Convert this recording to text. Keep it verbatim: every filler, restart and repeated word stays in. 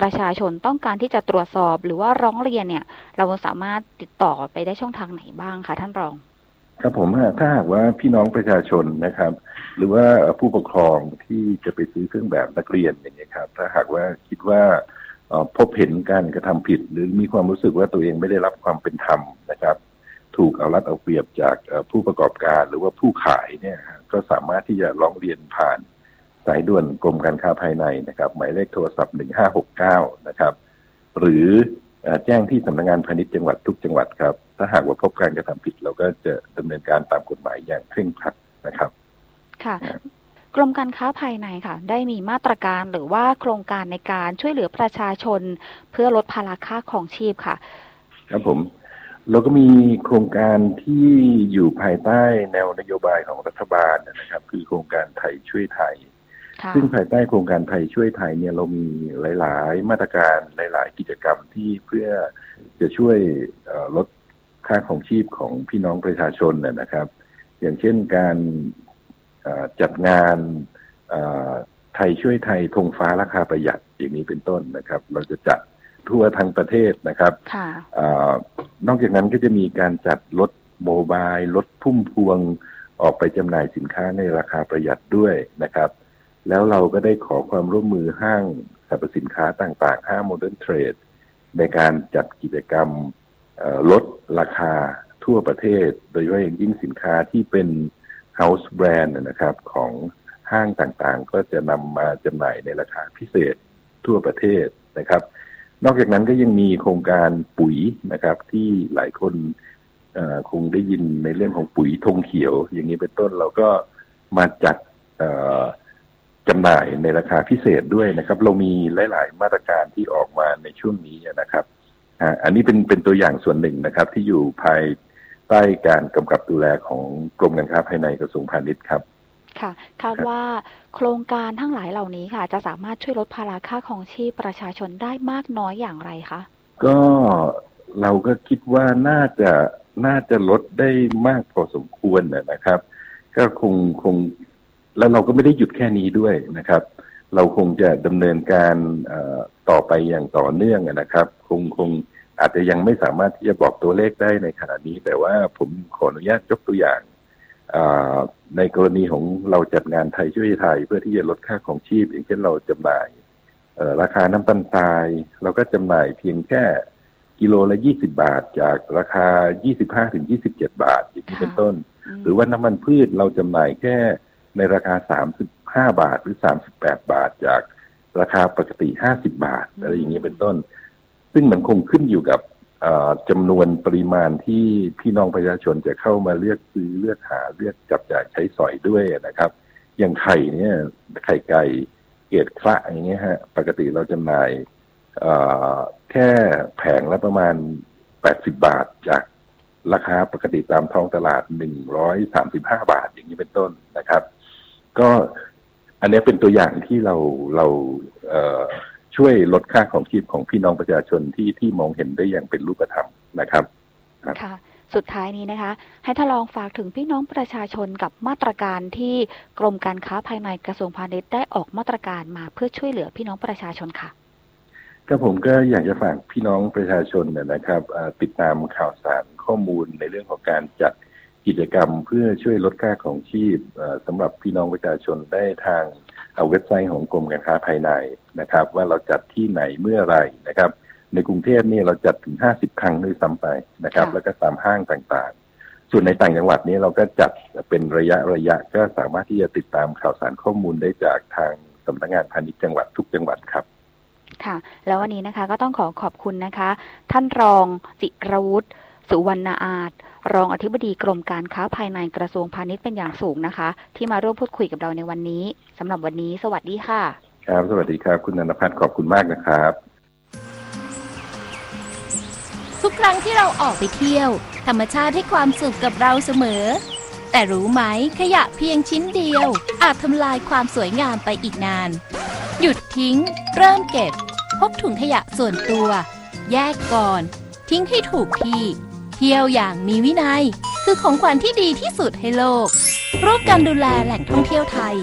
ประชาชนต้องการที่จะตรวจสอบหรือว่าร้องเรียนเนี่ยเราสามารถติดต่อไปได้ช่องทางไหนบ้างคะท่านรองครับผมถ้าหากว่าพี่น้องประชาชนนะครับหรือว่าผู้ปกครองที่จะไปซื้อเครื่องแบบนักเรียนอย่างเงี้ยครับถ้าหากว่าคิดว่าพบเห็นการกระทำผิดหรือมีความรู้สึกว่าตัวเองไม่ได้รับความเป็นธรรมนะครับถูกเอารัดเอาเปรียบจากผู้ประกอบการหรือว่าผู้ขายเนี่ยก็สามารถที่จะร้องเรียนผ่านสายด่วนกรมการค้าภายในนะครับหมายเลขโทรศัพท์หนึ่งห้าหกเก้านะครับหรือแจ้งที่สำนักงานพาณิชย์จังหวัดทุกจังหวัดครับถ้าหากว่าพบการกระทำผิดเราก็จะดำเนินการตามกฎหมายอย่างเคร่งครัดนะครับค่ะกรมการค้าภายในค่ะได้มีมาตรการหรือว่าโครงการในการช่วยเหลือประชาชนเพื่อลดภาระค่าครองชีพค่ะครับผมเราก็มีโครงการที่อยู่ภายใต้แนวนโยบายของรัฐบาลนะครับคือโครงการไทยช่วยไทยซึ่งภายใต้โครงการไทยช่วยไทยเนี่ยเรามีหลายๆมาตรการหลายๆกิจกรรมที่เพื่อจะช่วยลดค่าครองชีพของพี่น้องประชาชนนะครับอย่างเช่นการจัดงานไทยช่วยไทยธงฟ้าราคาประหยัดอย่างนี้เป็นต้นนะครับเราจะจัดทั่วทั้งประเทศนะครับนอกจากนั้นก็จะมีการจัดรถโมบายรถพุ่มพวงออกไปจำหน่ายสินค้าในราคาประหยัดด้วยนะครับแล้วเราก็ได้ขอความร่วมมือห้างสรรพสินค้าต่างๆห้างโมเดิร์นเทรดในการจัดกิจกรรมลดราคาทั่วประเทศโดยเฉพาะอย่างยิ่งสินค้าที่เป็น House Brand นะครับของห้างต่างๆก็จะนำมาจำหน่ายในราคาพิเศษทั่วประเทศนะครับนอกจากนั้นก็ยังมีโครงการปุ๋ยนะครับที่หลายคนคงได้ยินในเรื่องของปุ๋ยธงเขียวอย่างนี้เป็นต้นเราก็มาจัดจำหน่ายในราคาพิเศษด้วยนะครับเรามีหลายๆมาตรการที่ออกมาในช่วงนี้นะครับอันนี้เป็นเป็นตัวอย่างส่วนหนึ่งนะครับที่อยู่ภายใต้การกำกับดูแลของกรมการค้าภายในกระทรวงพาณิชย์ครับค่ะคาดว่าโครงการทั้งหลายเหล่านี้ค่ะจะสามารถช่วยลดภาระค่าครองชีพประชาชนได้มากน้อยอย่างไรคะก็เราก็คิดว่าน่าจะน่าจะลดได้มากพอสมควรนะครับก็คงคงแล้วเราก็ไม่ได้หยุดแค่นี้ด้วยนะครับเราคงจะดำเนินการต่อไปอย่างต่อเนื่องนะครับคงคงอาจจะยังไม่สามารถที่จะบอกตัวเลขได้ในขณะนี้แต่ว่าผมขออนุญาตยกตัวอย่างในกรณีของเราจัดงานไทยช่วยไทยเพื่อที่จะลดค่าของชีพอย่างเช่นเราจำหน่ายราคาน้ำตาลทรายเราก็จำหน่ายเพียงแค่กิโลละยี่สิบบาทจากราคา ยี่สิบห้าถึงยี่สิบเจ็ด บาทอย่างนี้เป็นต้นหรือว่าน้ำมันพืชเราจำหน่ายแค่ในราคาสามสิบห้าบาทหรือสามสิบแปดบาทจากราคาปกติห้าสิบบาทอะไรอย่างนี้เป็นต้นซึ่งมันคงขึ้นอยู่กับจำนวนปริมาณที่พี่น้องประชาชนจะเข้ามาเลือกซื้อเลือกหาเลือกจับจ่ายใช้สอยด้วยนะครับอย่างไข่เนี่ยไข่ไก่เกรดคละอย่างเงี้ยฮะปกติเราจำหน่ายแค่แผงละประมาณแปดสิบบาทจากราคาปกติตามท้องตลาดหนึ่งร้อยสามสิบห้าบาทอย่างนี้เป็นต้นนะครับก็อันนี้เป็นตัวอย่างที่เราเราเอ่อช่วยลดค่าของชีพของพี่น้องประชาชนที่ที่มองเห็นได้อย่างเป็นรูปธรรมนะครับค่ะสุดท้ายนี้นะคะให้ท่านรองฝากถึงพี่น้องประชาชนกับมาตรการที่กรมการค้าภายในกระทรวงพาณิชย์ได้ออกมาตรการมาเพื่อช่วยเหลือพี่น้องประชาชนค่ะก็ผมก็อยากจะฝากพี่น้องประชาชนนะครับติดตามข่าวสารข้อมูลในเรื่องของการจัดกิจกรรมเพื่อช่วยลดค่าของชีพสำหรับพี่น้องประชาชนได้ทางเว็บไซต์ของกรมการค้าภายในนะครับว่าเราจัดที่ไหนเมื่อไรนะครับในกรุงเทพนี่เราจัดถึงห้าสิบครั้งด้วยซ้ำไปนะครับแล้วก็ตามห้างต่างๆส่วนในต่างจังหวัดนี้เราก็จัดเป็นระยะระยะก็สามารถที่จะติดตามข่าวสารข้อมูลได้จากทางสำนักงานพาณิชย์จังหวัดทุกจังหวัดครับค่ะแล้ววันนี้นะคะก็ต้องขอขอบคุณนะคะท่านรองจิรวุฒิสุวรรณอาจรองอธิบดีกรมการค้าภายในกระทรวงพาณิชย์เป็นอย่างสูงนะคะที่มาร่วมพูดคุยกับเราในวันนี้สำหรับวันนี้สวัสดีค่ะครับสวัสดีครับคุณณัฐพัฒน์ขอบคุณมากนะครับทุกครั้งที่เราออกไปเที่ยวธรรมชาติให้ความสุขกับเราเสมอแต่รู้ไหมขยะเพียงชิ้นเดียวอาจทำลายความสวยงามไปอีกนานหยุดทิ้งเริ่มเก็บพกถุงขยะส่วนตัวแยกก่อนทิ้งให้ถูกที่เที่ยวอย่างมีวินัยคือของขวัญที่ดีที่สุดให้โลกร่วมกันดูแลแหล่งท่องเที่ยวไทย